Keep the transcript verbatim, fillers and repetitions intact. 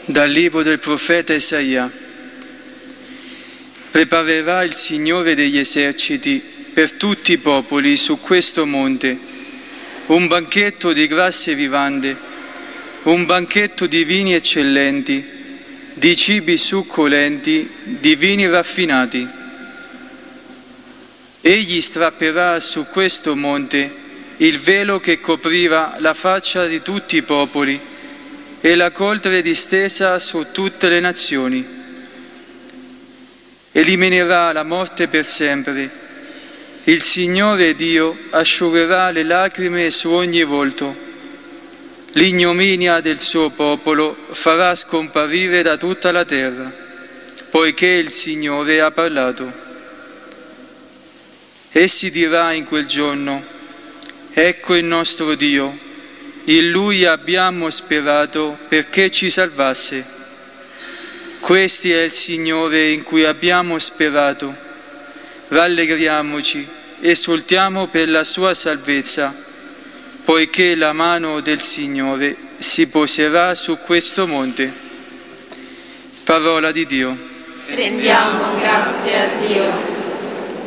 Dal libro del profeta Isaia. Preparerà il Signore degli eserciti per tutti i popoli su questo monte un banchetto di grasse vivande, un banchetto di vini eccellenti, di cibi succolenti, di vini raffinati. Egli strapperà su questo monte il velo che copriva la faccia di tutti i popoli e la coltre distesa su tutte le nazioni. Eliminerà la morte per sempre. Il Signore Dio asciugherà le lacrime su ogni volto. L'ignominia del suo popolo farà scomparire da tutta la terra, poiché il Signore ha parlato. Essi dirà in quel giorno: ecco il nostro Dio, in Lui abbiamo sperato perché ci salvasse. Questi è il Signore in cui abbiamo sperato. Rallegriamoci, esultiamo per la sua salvezza, poiché la mano del Signore si poserà su questo monte. Parola di Dio. Rendiamo grazie a Dio.